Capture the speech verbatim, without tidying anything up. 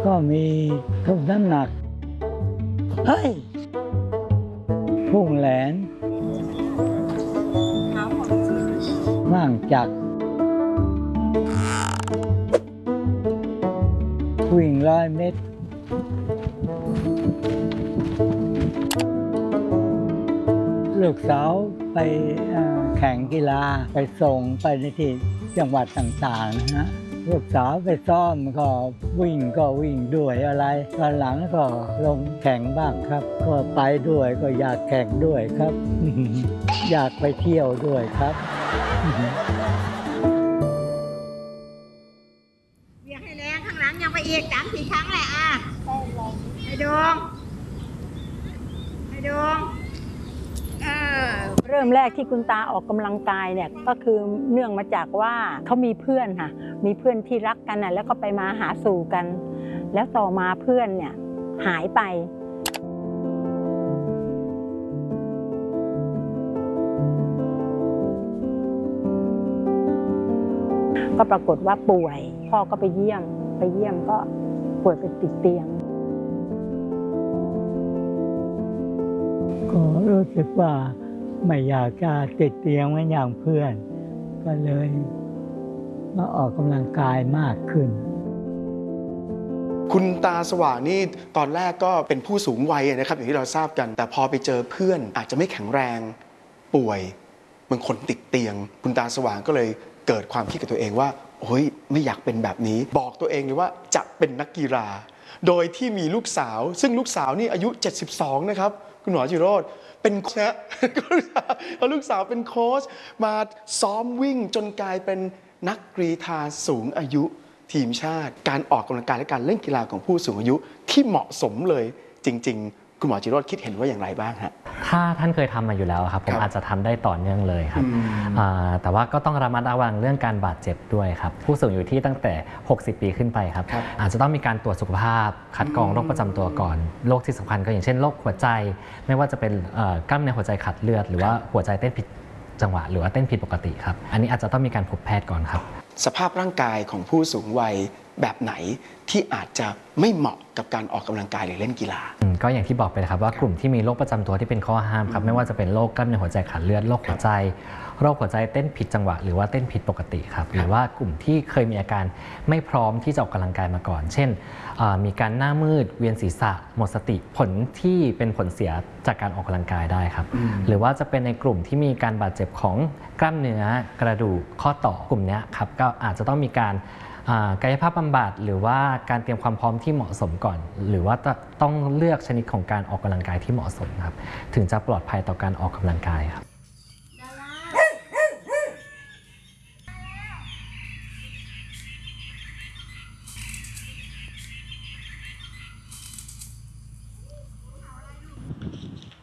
ก็มีทุกน้ำหนักเฮ้ยพุ่งแหลนว่างจักรวิ่งร้อยเมตรลูกสาวไปแข่งกีฬาไปส่งไปในที่จังหวัดต่างๆนะฮะลูกสาวไปซ้อมก็วิ่งก็วิ่งด้วยอะไรตอนหลังก็ลงแข่งบ้างครับก็ไปด้วยก็อยากแข่งด้วยครับ อยากไปเที่ยวด้วยครับเรียกให้แรงข้างหลังยังไปอีกสามสี่ครั้งแหละอ่ะไอ้ดวงไอ้ดวงเริ่มแรกที่คุณตาออกกำลังกายเนี่ยก็คือเนื่องมาจากว่าเขามีเพื่อนค่ะมีเพื่อนที่รักกันน่ะแล้วก็ไปมาหาสู่กัน แล้วต่อมาเพื่อนเนี่ยหายไปก็ปรากฏว่าป่วยพ่อก็ไปเยี่ยมไปเยี่ยมก็ป่วยเป็นติดเตียงก็รู้สึกว่าไม่อยากจะติดเตียงเหมือนอย่างเพื่อนก็เลยมาออกกำลังกายมากขึ้นคุณตาสว่างนี่ตอนแรกก็เป็นผู้สูงวัยนะครับอย่างที่เราทราบกันแต่พอไปเจอเพื่อนอาจจะไม่แข็งแรงป่วยบางคนติดเตียงคุณตาสว่างก็เลยเกิดความคิดกับตัวเองว่าโอ้ยไม่อยากเป็นแบบนี้บอกตัวเองเลยว่าจะเป็นนักกีฬาโดยที่มีลูกสาวซึ่งลูกสาวนี่อายุเจ็ดสิบสองนะครับคุณหมอจิโรจน์เป็นโค้ชเอาลูกสาวเป็นโค้ชมาซ้อมวิ่งจนกลายเป็นนักกรีฑาสูงอายุทีมชาติการออกกำลังกายและการเล่นกีฬาของผู้สูงอายุที่เหมาะสมเลยจริงๆคุณหมอจิโรจน์คิดเห็นว่าอย่างไรบ้างฮะถ้าท่านเคยทำมาอยู่แล้วครับผมอาจจะทำได้ต่อเนื่องเลยครับแต่ว่าก็ต้องระมัดระวังเรื่องการบาดเจ็บด้วยครับผู้สูงอายุที่ตั้งแต่หกสิบปีขึ้นไปครับอาจจะต้องมีการตรวจสุขภาพคัดกรองโรคประจำตัวก่อนโรคที่สำคัญก็อย่างเช่นโรคหัวใจไม่ว่าจะเป็นกล้ามเนื้อหัวใจขาดเลือดหรือว่าหัวใจเต้นผิดจังหวะหรือว่าเต้นผิดปกติครับอันนี้อาจจะต้องมีการพบแพทย์ก่อนครับสภาพร่างกายของผู้สูงวัยแบบไหนที่อาจจะไม่เหมาะกับการออกกำลังกายหรือเล่นกีฬาก็อย่างที่บอกไปนะครับว่ากลุ่มที่มีโรคประจำตัวที่เป็นข้อห้ามครับไม่ว่าจะเป็นโรคกล้ามเนื้อหัวใจขาดเลือดโรคหัวใจโรคหัวใจเต้นผิดจังหวะหรือว่าเต้นผิดปกติครับหรือว่ากลุ่มที่เคยมีอาการไม่พร้อมที่จะออกกำลังกายมาก่อนเช่นมีการหน้ามืดเวียนศีรษะหมดสติผลที่เป็นผลเสียจากการออกกำลังกายได้ครับหรือว่าจะเป็นในกลุ่มที่มีการบาดเจ็บของกล้ามเนื้อกระดูกข้อต่อกลุ่มนี้ครับก็อาจจะต้องมีการกายภาพบำบัดหรือว่าการเตรียมความพร้อมที่เหมาะสมก่อนหรือว่าต้องเลือกชนิดของการออกกำลังกายที่เหมาะสมครับถึงจะปลอดภัยต่อการออกกำลังกายครับ